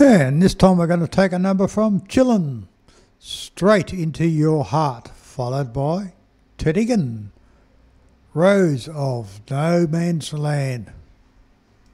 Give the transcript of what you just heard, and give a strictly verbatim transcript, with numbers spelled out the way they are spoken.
And this time we're going to take a number from Chillin', Straight Into Your Heart, followed by Ted Egan, Rose of No Man's Land.